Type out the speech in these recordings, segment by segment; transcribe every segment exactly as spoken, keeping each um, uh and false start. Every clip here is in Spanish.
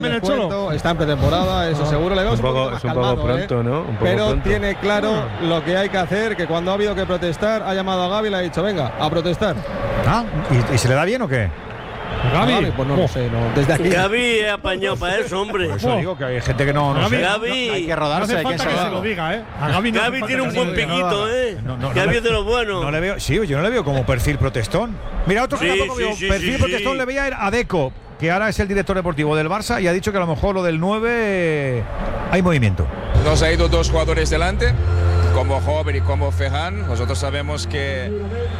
Esfuerzo, está en pretemporada, eso seguro. Le vemos un poco, un es un calmado, poco pronto, ¿eh? ¿no? Un poco Pero pronto. tiene claro lo que hay que hacer, que cuando ha habido que protestar, ha llamado a Gavi y le ha dicho, venga, a protestar. Ah, ¿y, y se le da bien o qué? Gavi, Gavi pues no lo oh. sé, no. Desde aquí. Gavi es apañado para eso, hombre. Por eso oh. digo que hay gente que no, no Gavi, sé. Gavi. No, hay que rodarse, no hay que falta que se lo diga, ¿eh? A Gavi, no Gavi tiene un buen piquito, ¿eh? No, no, Gavi no es de los buenos. No le veo, sí, yo no le veo como perfil protestón. Mira, otro que sí, tampoco sí, veo sí, perfil sí, protestón sí. le veía a Deco, que ahora es el director deportivo del Barça y ha dicho que a lo mejor lo del nueve hay movimiento. Nos ha ido dos jugadores delante, como Hover y como Ferran. Nosotros sabemos que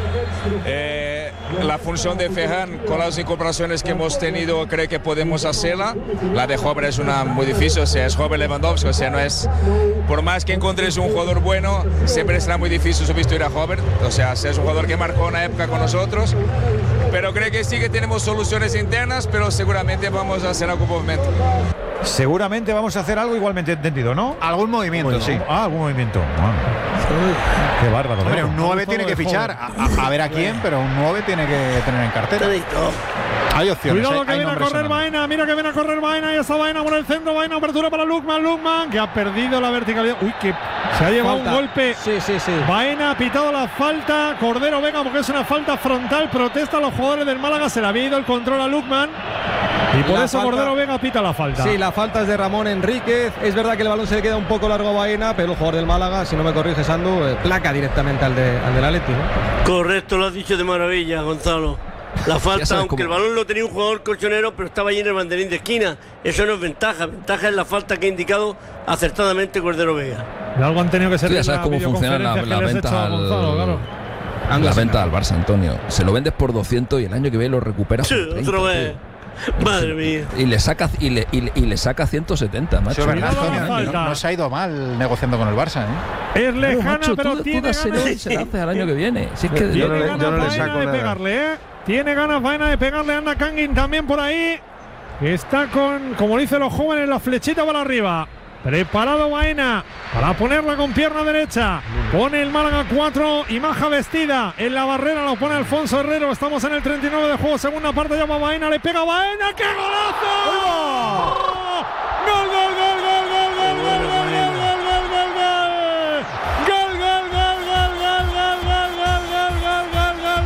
eh, la función de Ferran con las incorporaciones que hemos tenido creo que podemos hacerla. La de Hover es una muy difícil, o sea, es Hover Lewandowski, o sea, no es, por más que encontres un jugador bueno, siempre será muy difícil sustituir a Hover, o sea, es un jugador que marcó una época con nosotros, pero creo que sí que tenemos soluciones internas, pero seguramente vamos a hacer algún movimiento. Seguramente vamos a hacer algo igualmente entendido, ¿no? Algún movimiento, bueno, sí. Ah, algún movimiento. Bueno. Qué bárbaro. Hombre, un nueve tiene que fichar. A, a, a ver a quién, pero un nueve tiene que tener en cartera. Hay opciones. Cuidado hay, que hay viene a correr Baena. Mira que viene a correr Baena. Y esa Baena por el centro. Baena, apertura para Lukman. Lukman que ha perdido la verticalidad. Uy, que se ha llevado falta. Un golpe. Sí, sí, sí. Baena ha pitado la falta. Cordero Vega, porque es una falta frontal. Protesta a los jugadores del Málaga. Se le había ido el control a Lukman. Y por la eso falta, Cordero Vega pita la falta. Sí, la falta es de Ramón Enríquez. Es verdad que el balón se le queda un poco largo a Baena, pero el jugador del Málaga, si no me corriges, Andu, eh, placa directamente al, de, al del Atleti, ¿no? Correcto, lo has dicho de maravilla, Gonzalo. La falta, aunque cómo. El balón lo tenía un jugador colchonero, pero estaba allí en el banderín de esquina. Eso no es ventaja. Ventaja es la falta que ha indicado acertadamente Cordero Vega. De algo han tenido que ser. Tú ya sabes cómo funcionan las la ventas al... Gonzalo, claro. La venta al Barça, Antonio. Se lo vendes por doscientos y el año que viene lo recuperas por treinta. Otra vez. Madre mía. Y le saca y le, y le, y le saca ciento setenta, macho. Sí, verdad, Antonio, no, no, no se ha ido mal negociando con el Barça, ¿eh? Es lejana, no, macho, pero tú, tiene ganas. Se, se la hace al año que viene. Si es que tiene yo no le, ganas yo no le Baena saco de nada. pegarle, ¿eh? Tiene ganas Baena de pegarle. Anda Kangin también por ahí. Está con, como dicen los jóvenes, la flechita para arriba. Preparado Baena para ponerla con pierna derecha. Pone el Málaga cuatro y Maja vestida. En la barrera lo pone Alfonso Herrero. Estamos en el treinta y nueve de juego. Segunda parte, llama Baena. Le pega Baena. ¡Qué golazo! ¡Gol, gol, gol, gol, gol, gol, gol, gol, gol, gol, gol, gol, gol! ¡Gol, gol, gol, gol, gol, gol, gol, gol, gol,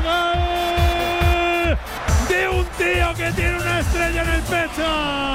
gol, gol! De un tío que tiene una estrella en el pecho.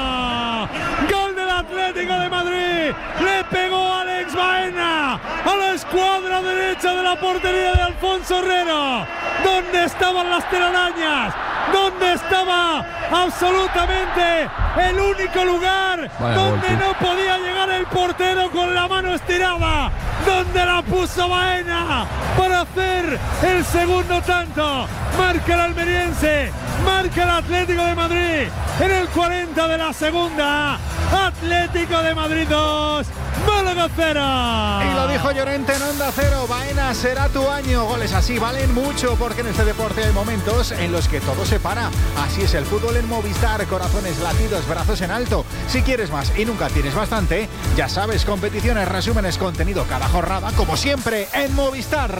¡Gol del Atlético de Madrid! Le pegó Alex Baena a la escuadra derecha de la portería de Alfonso Herrero. ¿Dónde estaban las telarañas? ¿Dónde estaba absolutamente el único lugar Vaya donde golpe. No podía llegar el portero con la mano estirada? ¿Dónde la puso Baena para hacer el segundo tanto? Marca el almeriense, marca el Atlético de Madrid en el cuarenta de la segunda. Atlético de Madrid dos, Málaga cero. Y lo dijo Llorente en Onda Cero. Baena, será tu año. Goles así valen mucho, porque en este deporte hay momentos en los que todo se para. Así es el fútbol en Movistar. Corazones latidos, brazos en alto. Si quieres más y nunca tienes bastante, ya sabes, competiciones, resúmenes, contenido cada jornada, como siempre en Movistar.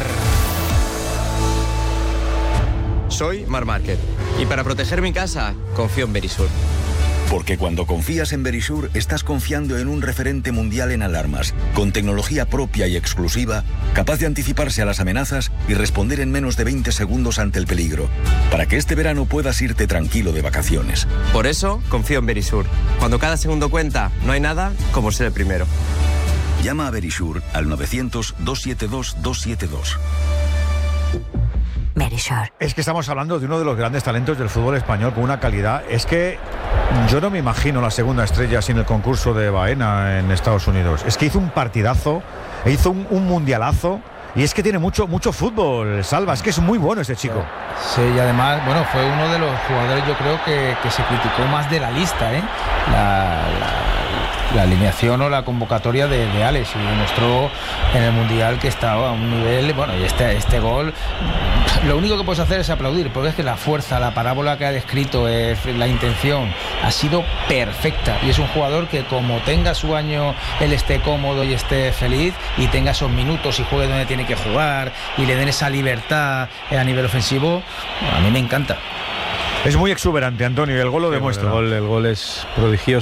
Soy Marc Márquez y para proteger mi casa confío en Verisur. Porque cuando confías en Verisur, estás confiando en un referente mundial en alarmas, con tecnología propia y exclusiva, capaz de anticiparse a las amenazas y responder en menos de veinte segundos ante el peligro, para que este verano puedas irte tranquilo de vacaciones. Por eso, confío en Verisur. Cuando cada segundo cuenta, no hay nada como ser el primero. Llama a Verisur al novecientos, doscientos setenta y dos, doscientos setenta y dos. Verisur. Es que estamos hablando de uno de los grandes talentos del fútbol español con una calidad. Es que yo no me imagino la segunda estrella sin el concurso de Baena en Estados Unidos. Es que hizo un partidazo, hizo un, un mundialazo. Y es que tiene mucho mucho fútbol, Salva. Es que es muy bueno ese chico. Sí, y además, bueno, fue uno de los jugadores, yo creo, que, que se criticó más de la lista, ¿eh? La, la, la alineación o la convocatoria de, de Alex, y demostró en el Mundial que estaba a un nivel, bueno, y este, este gol, lo único que puedes hacer es aplaudir, porque es que la fuerza, la parábola que ha descrito, eh, la intención, ha sido perfecta. Y es un jugador que, como tenga su año, él esté cómodo y esté feliz, y tenga esos minutos y juegue donde tiene que jugar, y le den esa libertad a nivel ofensivo, a mí me encanta. Es muy exuberante, Antonio, y el gol lo demuestra. El gol, el gol es prodigioso.